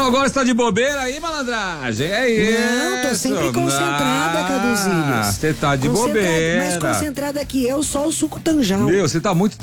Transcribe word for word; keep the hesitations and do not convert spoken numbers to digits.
agora você tá de bobeira aí, malandragem? É isso. Não, tô sempre concentrada, ah, Caduzilhos. Você tá de Concentrada, bobeira. mais concentrada que eu, só o suco Tanjal. Meu, você tá muito